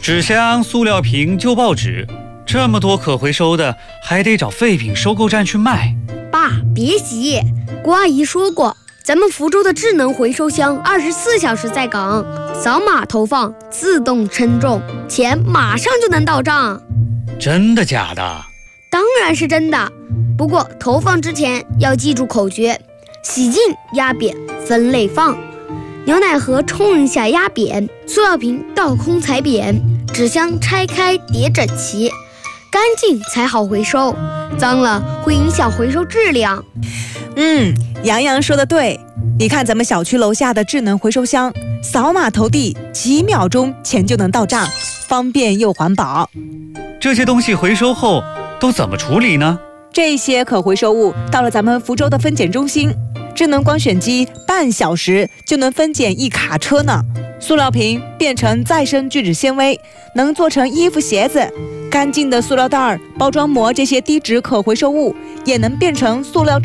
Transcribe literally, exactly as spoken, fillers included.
纸箱、塑料瓶、旧报纸，这么多可回收的，还得找废品收购站去卖。 爸，别急，郭阿姨说过，咱们福州的智能回收箱二十四小时在岗，扫码投放，自动称重，钱马上就能到账。 真的假的？ 当然是真的，不过投放之前要记住口诀：洗净、压扁、分类放。牛奶盒冲一下压扁，塑料瓶倒空踩扁，纸箱拆开叠整齐，干净才好回收，脏了会影响回收质量。 嗯，杨洋说的对，你看咱们小区楼下的智能回收箱，扫码投递，几秒钟钱就能到账，方便又环保。 这些东西回收后都怎么处理呢？ 这些可回收物到了咱们福州的分拣中心，智能光选机半小时就能分拣一卡车呢。塑料瓶变成再生聚酯纤维，能做成衣服鞋子。干净的塑料袋、包装膜这些低值可回收物也能变成塑料